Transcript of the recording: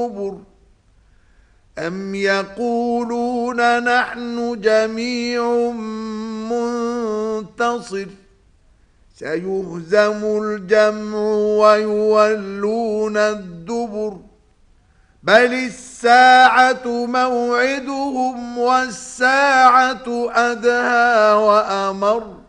الزبر أم يقولون نحن جميع منتصر سيهزم الجمع ويولون الدبر بل الساعة موعدهم والساعة أدهى وأمر